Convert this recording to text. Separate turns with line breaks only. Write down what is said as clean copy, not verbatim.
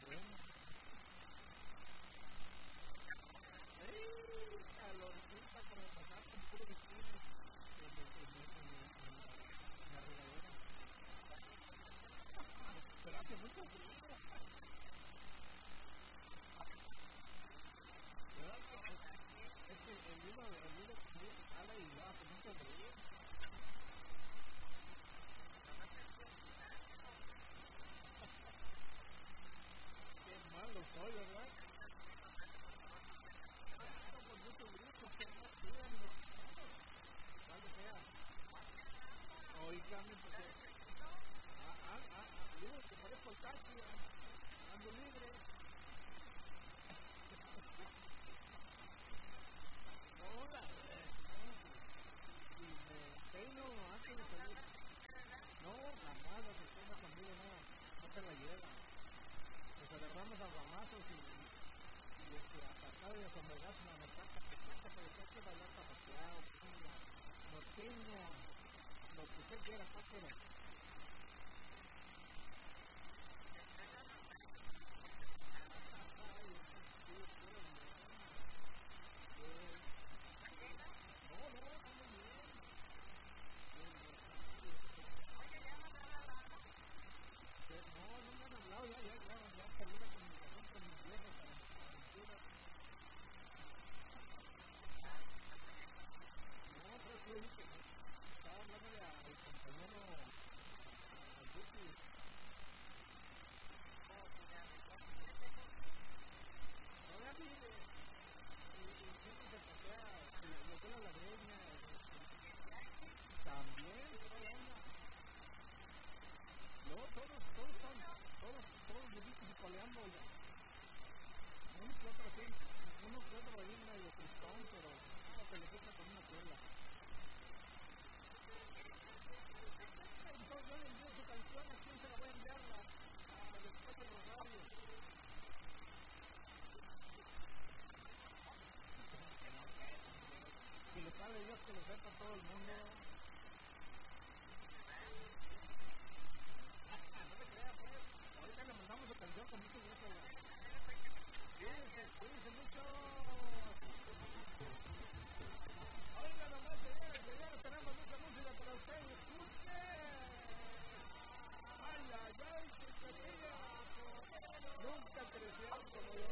calorcita para pasar con puro bikini en la regadera. Pero hace mucho frío. Es que el hilo jala y hace mucho frío. Qué malo soy, ¿verdad? Claro, por mucho gusto, que más cuidan los carros. Cuando sea. Oígame, porque. Digo que parezco el taxi, ando libre. Hola, si me peino antes de salir. No, jamás la persona conmigo no se la lleva. Nos agarramos a ramazos y a tratar de someterse a nuestra pero hay que bailar zapateado, norteño, lo que usted quiera, pero todos bonitos y coleando, oiga. Uno que otro ahí medio tristón, pero no, se le quita con una cuerda. Entonces yo le envío su canción, ¿a quién se la voy a enviar? Después del rosario. Si le sale Dios que lo sepa todo el mundo.